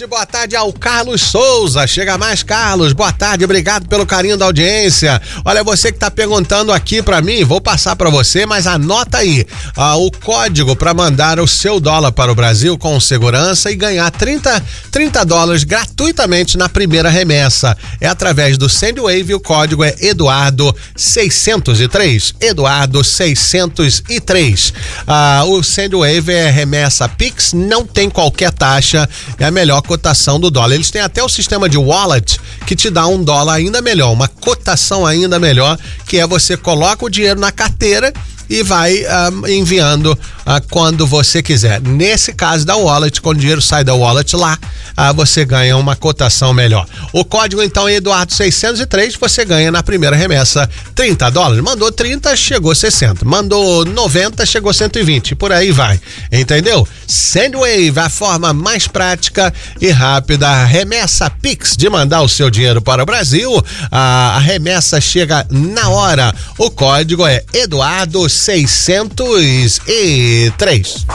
boa tarde ao Carlos Souza. Chega mais, Carlos. Boa tarde, obrigado pelo carinho da audiência. Olha, você que tá perguntando aqui pra mim, vou passar pra você, mas anota aí o código pra mandar o seu dólar para o Brasil com segurança e ganhar 30 dólares gratuitamente na primeira remessa. É através do Sendwave, o código é Eduardo 603. Eduardo 603. O Sendwave é remessa Pix, não tem qualquer taxa, é a melhor cotação do dólar. Eles têm até o sistema de wallet que te dá $1 ainda melhor, uma cotação ainda melhor, que é você coloca o dinheiro na carteira e vai enviando quando você quiser. Nesse caso da wallet, quando o dinheiro sai da wallet lá, você ganha uma cotação melhor. O código então é Eduardo 603, você ganha na primeira remessa 30 dólares. Mandou 30, chegou 60. Mandou 90, chegou 120. Por aí vai. Entendeu? Sendwave, a forma mais prática e rápida. A remessa Pix de mandar o seu dinheiro para o Brasil. A remessa chega na hora. O código é Eduardo 603.